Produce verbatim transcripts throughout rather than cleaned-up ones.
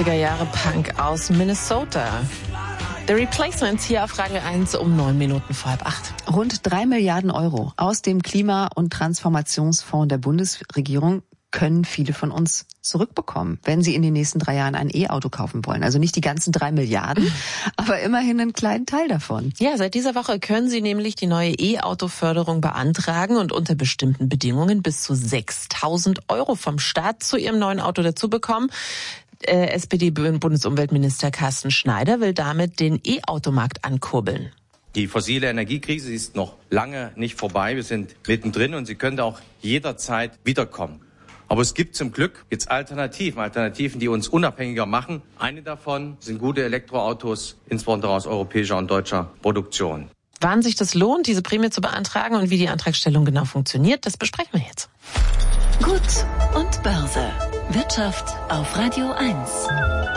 achtziger Jahre Punk aus Minnesota. The Replacements hier auf Radio eins um neun Minuten vor halb acht. Rund drei Milliarden Euro aus dem Klima- und Transformationsfonds der Bundesregierung können viele von uns zurückbekommen, wenn sie in den nächsten drei Jahren ein E-Auto kaufen wollen. Also nicht die ganzen drei Milliarden, aber immerhin einen kleinen Teil davon. Ja, seit dieser Woche können Sie nämlich die neue E-Auto-Förderung beantragen und unter bestimmten Bedingungen bis zu sechstausend Euro vom Staat zu Ihrem neuen Auto dazu bekommen. Äh, S P D-Bundesumweltminister Carsten Schneider will damit den E-Automarkt ankurbeln. Die fossile Energiekrise ist noch lange nicht vorbei. Wir sind mittendrin und sie könnte auch jederzeit wiederkommen. Aber es gibt zum Glück jetzt Alternativen, Alternativen, die uns unabhängiger machen. Eine davon sind gute Elektroautos, insbesondere aus europäischer und deutscher Produktion. Wann sich das lohnt, diese Prämie zu beantragen und wie die Antragstellung genau funktioniert, das besprechen wir jetzt. Gut und Börse. Wirtschaft auf Radio eins.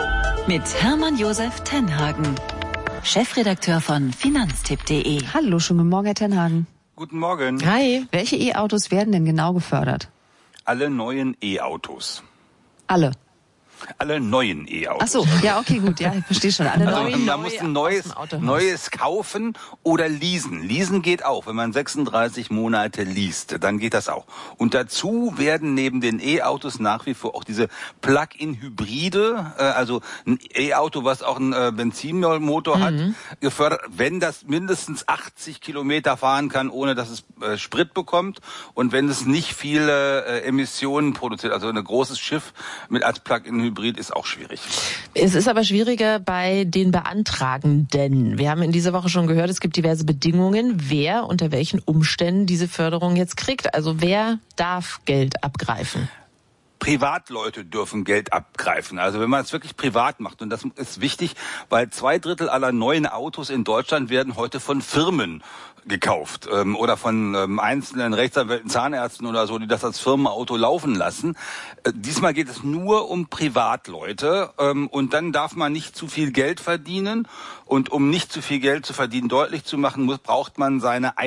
Mit Hermann Josef Tenhagen, Chefredakteur von finanztipp punkt de. Hallo, schönen guten Morgen, Herr Tenhagen. Guten Morgen. Hi. Welche E-Autos werden denn genau gefördert? Alle neuen E-Autos. Alle? Alle neuen E-Autos. Ach so, ja, okay, gut, ja, ich verstehe schon. Alle also neuen. man muss ein neues, neues kaufen oder leasen. Leasen geht auch, wenn man sechsunddreißig Monate least, dann geht das auch. Und dazu werden neben den E-Autos nach wie vor auch diese Plug-in-Hybride, äh, also ein E-Auto, was auch einen äh, Benzinmotor mhm. hat, gefördert, wenn das mindestens achtzig Kilometer fahren kann, ohne dass es äh, Sprit bekommt und wenn es nicht viele äh, Emissionen produziert, also ein großes Schiff mit als Plug-in Hybrid ist auch schwierig. Es ist aber schwieriger bei den Beantragenden. Wir haben in dieser Woche schon gehört, es gibt diverse Bedingungen, wer unter welchen Umständen diese Förderung jetzt kriegt. Also wer darf Geld abgreifen? Privatleute dürfen Geld abgreifen. Also wenn man es wirklich privat macht. Und das ist wichtig, weil zwei Drittel aller neuen Autos in Deutschland werden heute von Firmen gekauft ähm, oder von ähm, einzelnen Rechtsanwälten, Zahnärzten oder so, die das als Firmenauto laufen lassen. Äh, diesmal geht es nur um Privatleute ähm, und dann darf man nicht zu viel Geld verdienen. Und um nicht zu viel Geld zu verdienen deutlich zu machen, muss, braucht man seine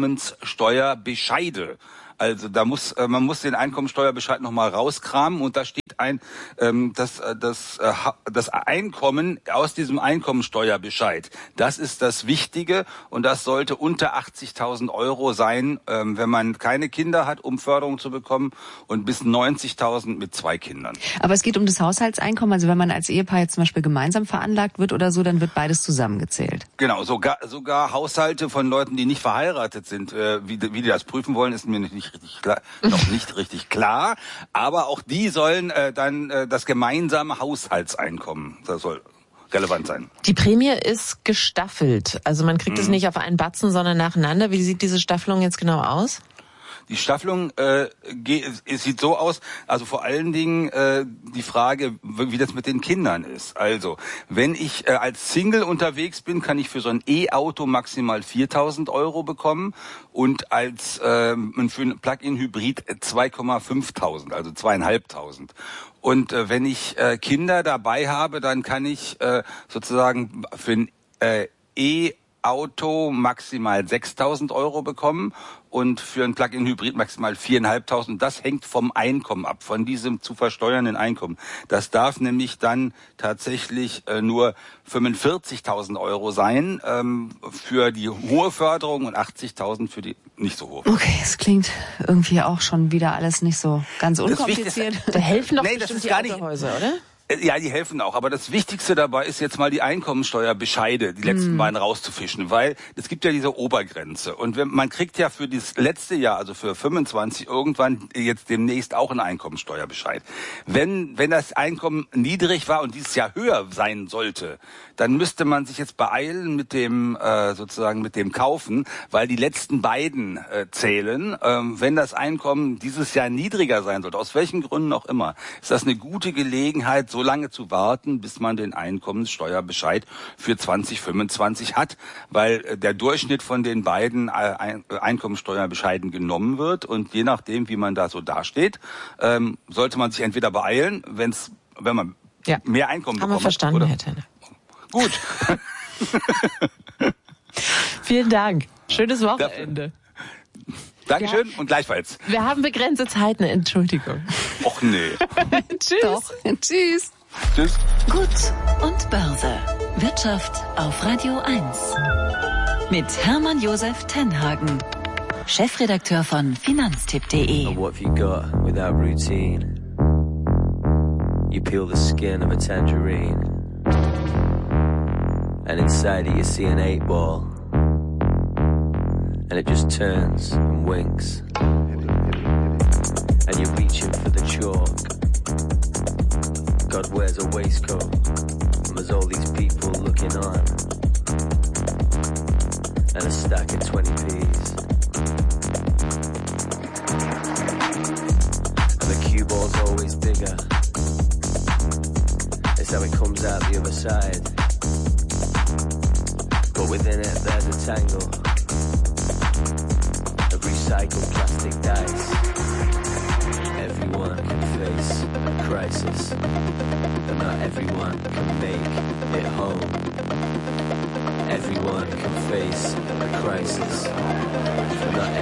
Einkommenssteuerbescheide. Also da muss äh, man muss den Einkommensteuerbescheid noch mal rauskramen und da steht ein ähm, das das äh, das Einkommen aus diesem Einkommensteuerbescheid. Das ist das Wichtige und das sollte unter achtzigtausend Euro sein, ähm, wenn man keine Kinder hat, um Förderung zu bekommen, und bis neunzigtausend mit zwei Kindern. Aber es geht um das Haushaltseinkommen. Also wenn man als Ehepaar jetzt zum Beispiel gemeinsam veranlagt wird oder so, dann wird beides zusammengezählt. Genau, sogar sogar Haushalte von Leuten, die nicht verheiratet sind, äh, wie wie die das prüfen wollen, ist mir nicht richtig klar, noch nicht richtig klar, aber auch die sollen äh, dann äh, das gemeinsame Haushaltseinkommen, das soll relevant sein. Die Prämie ist gestaffelt, also man kriegt es mhm. nicht auf einen Batzen, sondern nacheinander. Wie sieht diese Staffelung jetzt genau aus? Die Staffelung äh, geht, es sieht so aus, also vor allen Dingen äh, die Frage, wie das mit den Kindern ist. Also, wenn ich äh, als Single unterwegs bin, kann ich für so ein E-Auto maximal viertausend Euro bekommen und als äh, für ein Plug-in-Hybrid zwei Komma fünftausend, also zweieinhalbtausend. Und äh, wenn ich äh, Kinder dabei habe, dann kann ich äh, sozusagen für ein äh, E Auto maximal sechstausend Euro bekommen und für ein Plug-in-Hybrid maximal viertausendfünfhundert. Das hängt vom Einkommen ab, von diesem zu versteuernden Einkommen. Das darf nämlich dann tatsächlich äh, nur fünfundvierzigtausend Euro sein ähm, für die hohe Förderung und achtzigtausend für die nicht so hohe. Okay, es klingt irgendwie auch schon wieder alles nicht so ganz unkompliziert. Da helfen doch nee, bestimmt die Autohäuser, oder? Ja, die helfen auch. Aber das Wichtigste dabei ist jetzt mal die Einkommensteuerbescheide, die letzten mm. beiden rauszufischen, weil es gibt ja diese Obergrenze. Und wenn, man kriegt ja für das letzte Jahr, also für fünfundzwanzig, irgendwann jetzt demnächst auch einen Einkommensteuerbescheid. Wenn, wenn das Einkommen niedrig war und dieses Jahr höher sein sollte, dann müsste man sich jetzt beeilen mit dem, äh, sozusagen mit dem Kaufen, weil die letzten beiden äh, zählen. Ähm, wenn das Einkommen dieses Jahr niedriger sein sollte, aus welchen Gründen auch immer, ist das eine gute Gelegenheit, so lange zu warten, bis man den Einkommenssteuerbescheid für zwanzig fünfundzwanzig hat, weil äh, der Durchschnitt von den beiden äh, Ein- Einkommenssteuerbescheiden genommen wird und je nachdem, wie man da so dasteht, ähm, sollte man sich entweder beeilen, wenn's, wenn man ja. mehr Einkommen Haben bekommt. wir verstanden, oder? Herr Tenner. Gut. Vielen Dank. Schönes Wochenende. Dankeschön ja. und gleichfalls. Wir haben begrenzte Zeiten, Entschuldigung. Och nee. Tschüss. Doch. Tschüss. Tschüss. Gut und Börse. Wirtschaft auf Radio eins. Mit Hermann Josef Tenhagen, Chefredakteur von finanztipp punkt de. And what have you got without routine? You peel the skin of a tangerine, and inside it you see an eight ball, and it just turns and winks, and you're reaching for the chalk. God wears a waistcoat, and there's all these people looking on, and a stack of twenty p's. And the cue ball's always bigger. It's how it comes out the other side. But within it there's a tangle of recycled plastic dice. Everyone can face a crisis, but not everyone can make it home. Everyone can face a crisis, but not